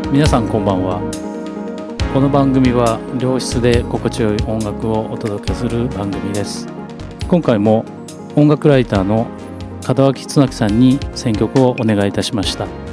皆さんこんばんは。この番組は良質で心地よい音楽をお届けする番組です。今回も音楽ライターの門脇恒樹さんに選曲をお願いいたしました。